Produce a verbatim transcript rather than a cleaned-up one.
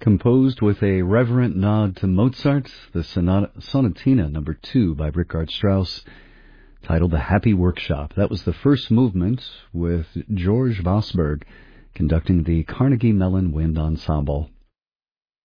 Composed with a reverent nod to Mozart, the sonata, Sonatina number two by Richard Strauss, titled The Happy Workshop. That was the first movement, with George Vosberg conducting the Carnegie Mellon Wind Ensemble.